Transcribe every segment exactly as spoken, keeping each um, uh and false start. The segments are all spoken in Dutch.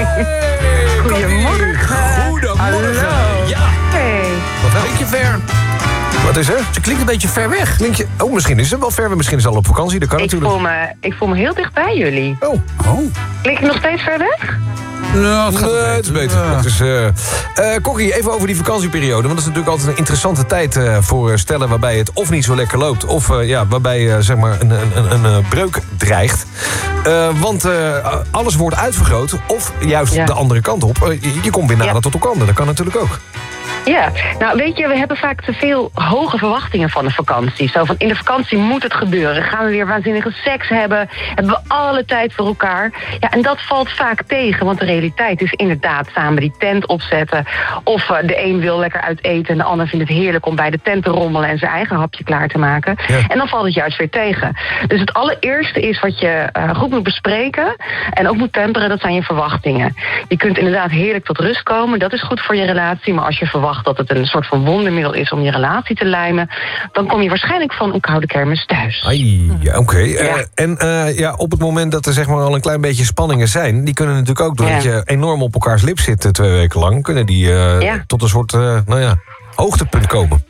Goedemorgen. Goedemorgen. Hallo. Ja. Hey. Wat een beetje ver. Wat is er? Ze klinkt een beetje ver weg. Klink je... Oh, misschien is het wel ver. Misschien is het al op vakantie. Dat kan Ik natuurlijk. voel, me, ik voel me heel dicht bij jullie. Oh. Oh. Klink ik nog steeds ver weg? Nou, het Nee, het is beter. Ja. Dus, uh, uh, Kokkie, even over die vakantieperiode. Want dat is natuurlijk altijd een interessante tijd uh, voor stellen... waarbij het of niet zo lekker loopt... of uh, ja, waarbij uh, zeg maar een, een, een, een breuk dreigt. Uh, want uh, alles wordt uitvergroot... of juist Ja. de andere kant op. Uh, je, je komt weer nader Ja. tot elkaar. Dat kan natuurlijk ook. Ja, nou weet je, we hebben vaak te veel hoge verwachtingen van de vakantie. Zo van, in de vakantie moet het gebeuren. Gaan we weer waanzinnige seks hebben? Hebben we alle tijd voor elkaar? Ja, en dat valt vaak tegen, want de realiteit is inderdaad samen die tent opzetten. Of uh, de een wil lekker uit eten en de ander vindt het heerlijk om bij de tent te rommelen en zijn eigen hapje klaar te maken. Ja. En dan valt het juist weer tegen. Dus het allereerste is wat je uh, goed moet bespreken en ook moet temperen, dat zijn je verwachtingen. Je kunt inderdaad heerlijk tot rust komen, dat is goed voor je relatie, maar als je verwacht dat het een soort van wondermiddel is om je relatie te lijmen, dan kom je waarschijnlijk van een koude kermis thuis. Ai, ja, oké. Okay. Ja. Uh, en uh, ja, op het moment dat er zeg maar al een klein beetje spanningen zijn... die kunnen natuurlijk ook, doordat Ja. je enorm op elkaars lip zit uh, twee weken lang... kunnen die uh, Ja. tot een soort, uh, nou ja, hoogtepunt komen.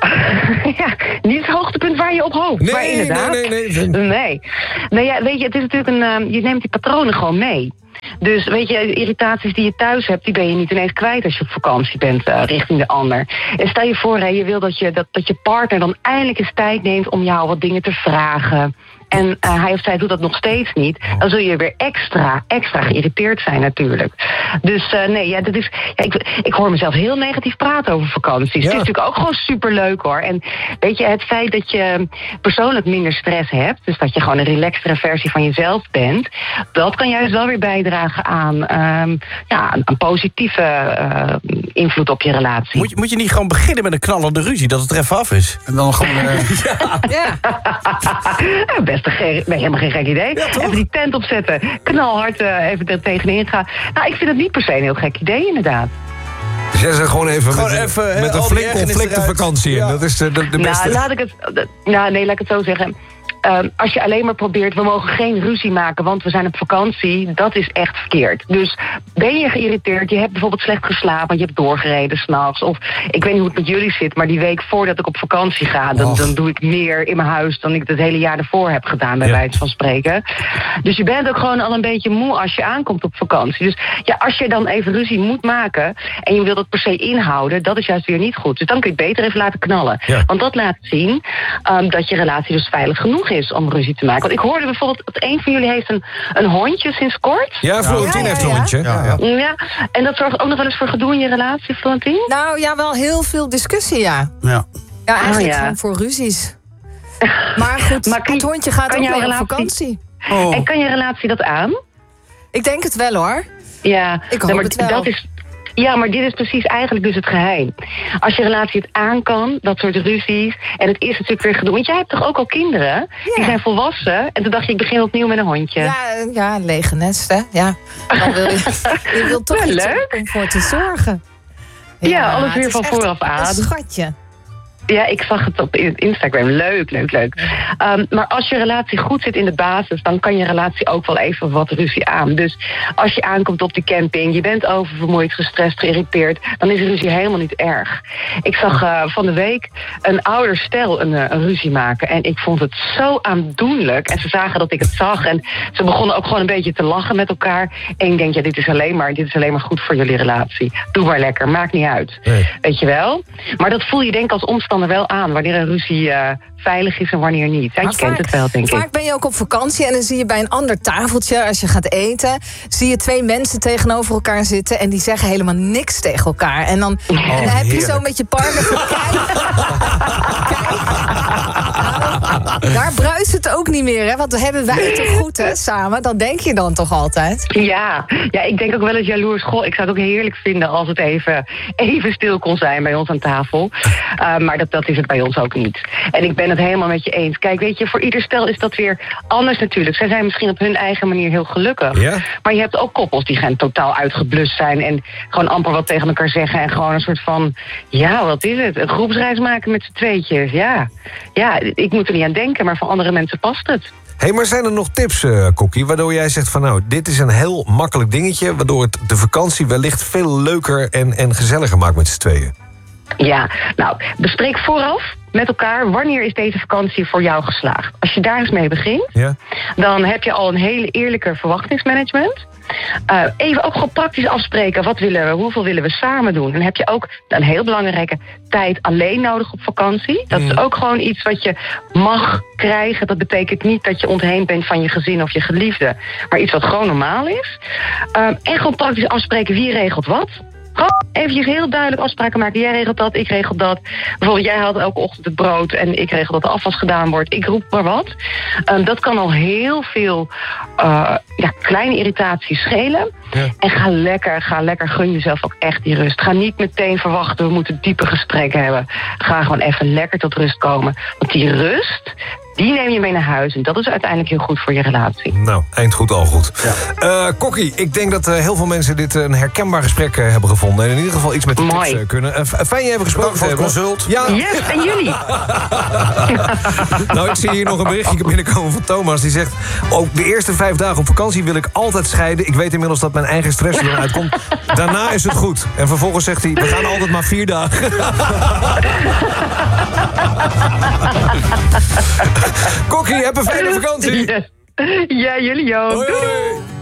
Ja, niet het hoogtepunt waar je op hoopt. Nee, maar inderdaad, nee, nee, nee. Nee. Nee, ja, weet je, het is natuurlijk een, uh, je neemt die patronen gewoon mee. Dus weet je, de irritaties die je thuis hebt, die ben je niet ineens kwijt als je op vakantie bent uh, richting de ander. En stel je voor, hè, je wil dat je, dat, dat je partner dan eindelijk eens tijd neemt om jou wat dingen te vragen. En uh, hij of zij doet dat nog steeds niet. Dan zul je weer extra, extra geïrriteerd zijn natuurlijk. Dus uh, nee, ja, dat is, ja, ik, ik hoor mezelf heel negatief praten over vakanties. Ja. Het is natuurlijk ook gewoon superleuk hoor. En weet je, het feit dat je persoonlijk minder stress hebt, dus dat je gewoon een relaxtere versie van jezelf bent, dat kan juist wel weer bijdragen aan, um, ja, een positieve uh, invloed op je relatie. Moet je, moet je niet gewoon beginnen met een knallende ruzie, dat het er even af is? En dan gewoon... Uh, ja. Ja. Ja, best een ge- nee, helemaal geen gek idee. Ja, toch? Even die tent opzetten, knalhard uh, even er tegenin gaan. Nou, ik vind het niet per se een heel gek idee, inderdaad. Dus jij zegt gewoon even Gewoon met, even, hè, met een al die flink ergernis conflict de eruit. vakantie in. Ja. Dat is de, de, de beste. Nou, laat ik het. uh, Nou, nee, laat ik het zo zeggen. Um, als je alleen maar probeert, we mogen geen ruzie maken, want we zijn op vakantie, dat is echt verkeerd. Dus ben je geïrriteerd, je hebt bijvoorbeeld slecht geslapen, je hebt doorgereden 's nachts, of ik weet niet hoe het met jullie zit, maar die week voordat ik op vakantie ga, dan, dan doe ik meer in mijn huis dan ik het hele jaar ervoor heb gedaan, bij Ja. wijze van spreken. Dus je bent ook gewoon al een beetje moe als je aankomt op vakantie. Dus ja, als je dan even ruzie moet maken en je wilt dat per se inhouden, dat is juist weer niet goed. Dus dan kun je het beter even laten knallen. Ja. Want dat laat zien um, dat je relatie dus veilig genoeg is om ruzie te maken. Want ik hoorde bijvoorbeeld dat een van jullie heeft een, een hondje sinds kort. Ja, Florentien Ja, ja, heeft een ja. hondje. Ja, ja. Ja, en dat zorgt ook nog wel eens voor gedoe in je relatie, Florentien? Nou ja, wel heel veel discussie, ja. Ja. Ja, eigenlijk ja. gewoon voor ruzies. Maar goed, Maar kan- het hondje gaat kan ook jouw mee op relatie- vakantie. Oh. En kan je relatie dat aan? Ik denk het wel, hoor. Ja, Ik hoop nee, maar het wel. Dat is, ja, maar dit is precies eigenlijk dus het geheim. Als je relatie het aan kan, dat soort ruzies, en het is natuurlijk weer gedoe. Want jij hebt toch ook al kinderen? Die Ja. zijn volwassen. En toen dacht je, ik begin opnieuw met een hondje. Ja, eh, ja, lege nest, hè. Ja. Dan wil je, je wilt toch Ja, iets leuk. om voor te zorgen. Ja, alles weer het is van echt vooraf aan. Een schatje. Ja, ik zag het op Instagram. Leuk, leuk, leuk. Um, maar als je relatie goed zit in de basis, dan kan je relatie ook wel even wat ruzie aan. Dus als je aankomt op die camping, je bent oververmoeid, gestrest, geïrriteerd, dan is ruzie helemaal niet erg. Ik zag uh, van de week een ouder stel een, uh, een ruzie maken. En ik vond het zo aandoenlijk. En ze zagen dat ik het zag. En ze begonnen ook gewoon een beetje te lachen met elkaar. En ik denk, ja, dit is alleen maar, dit is alleen maar goed voor jullie relatie. Doe maar lekker, maakt niet uit. Nee. Weet je wel? Maar dat voel je denk ik als omstander wel aan, wanneer een ruzie uh, veilig is en wanneer niet. Ja, je Maar kent vaak- het wel, denk Vaak ik. ben je ook op vakantie en dan zie je bij een ander tafeltje, als je gaat eten, zie je twee mensen tegenover elkaar zitten en die zeggen helemaal niks tegen elkaar. En dan, en dan heb je heerlijk. zo met je partner van, kijk, kijk. Nou, daar bruist het ook niet meer, hè? Want dan hebben wij het toch goed, hè, samen? Dat denk je dan toch altijd? Ja, ja, ik denk ook wel eens jaloers. Goh, ik zou het ook heerlijk vinden als het even, even stil kon zijn bij ons aan tafel. Uh, maar dat, dat is het bij ons ook niet. En ik ben het helemaal met je eens. Kijk, weet je, voor ieder stel is dat weer anders natuurlijk. Zij zijn misschien op hun eigen manier heel gelukkig. Ja. Maar je hebt ook koppels die gaan totaal uitgeblust zijn en gewoon amper wat tegen elkaar zeggen en gewoon een soort van, ja, wat is het? Een groepsreis maken met z'n tweetjes. Ja, ja, ik moet er niet aan denken, maar voor andere mensen past het. Hey, maar zijn er nog tips, uh, Kokkie, waardoor jij zegt van nou, dit is een heel makkelijk dingetje, waardoor het de vakantie wellicht veel leuker en, en gezelliger maakt met z'n tweeën? Ja, nou, bespreek vooraf met elkaar wanneer is deze vakantie voor jou geslaagd. Als je daar eens mee begint, ja. dan heb je al een hele eerlijke verwachtingsmanagement. Uh, even ook gewoon praktisch afspreken, wat willen we, hoeveel willen we samen doen. Dan heb je ook een heel belangrijke tijd alleen nodig op vakantie. Dat mm. is ook gewoon iets wat je mag krijgen. Dat betekent niet dat je ontheemd bent van je gezin of je geliefde, maar iets wat gewoon normaal is. Uh, en gewoon praktisch afspreken wie regelt wat. Gewoon eventjes heel duidelijk afspraken maken. Jij regelt dat, ik regel dat. Bijvoorbeeld, jij haalt elke ochtend het brood en ik regel dat de afwas gedaan wordt. Ik roep maar wat. Um, dat kan al heel veel uh, ja, kleine irritaties schelen. Ja. En ga lekker, ga lekker, gun jezelf ook echt die rust. Ga niet meteen verwachten, we moeten diepe gesprekken hebben. Ga gewoon even lekker tot rust komen. Want die rust, die neem je mee naar huis. En dat is uiteindelijk heel goed voor je relatie. Nou, eind goed, al goed. Ja. Uh, Kokkie, ik denk dat uh, heel veel mensen dit een herkenbaar gesprek uh, hebben gevonden. En in ieder geval iets met de Mooi. tips uh, kunnen. Uh, fijn je even gesproken te hebben. Consult. Ja. Yes, en jullie. Nou, ik zie hier nog een berichtje binnenkomen van Thomas. Die zegt, ook de eerste vijf dagen op vakantie wil ik altijd scheiden. Ik weet inmiddels dat mijn eigen stress er dan uitkomt. Daarna is het goed. En vervolgens zegt hij, we gaan altijd maar vier dagen. Kokkie, heb een fijne vakantie. Yes. Ja, jullie ook. Hoi, hoi.